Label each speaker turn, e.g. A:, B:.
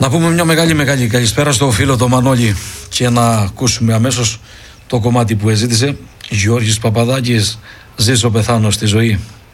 A: Να πούμε μια μεγάλη καλησπέρα στο φίλο το Μανώλη και να ακούσουμε αμέσως το κομμάτι που έζητησε. Γιώργης Παπαδάκης, ζήσω πεθάνω στη ζωή.